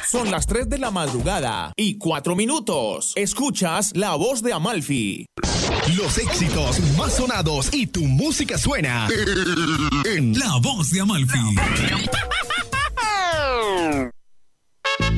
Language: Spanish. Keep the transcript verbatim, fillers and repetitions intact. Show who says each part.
Speaker 1: Son las tres de la madrugada y cuatro minutos. Escuchas La Voz de Amalfi.
Speaker 2: Los éxitos más sonados y tu música suena en La Voz de Amalfi.